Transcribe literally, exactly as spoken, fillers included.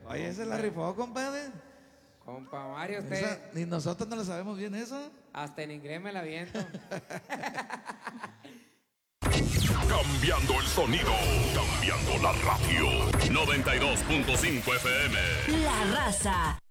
Oye, esa la rifó, compadre. Compa Mario, usted. Esa, ni nosotros no lo sabemos bien eso. Hasta en inglés me la viento. Cambiando el sonido, cambiando la radio. noventa y dos punto cinco F M. La Raza.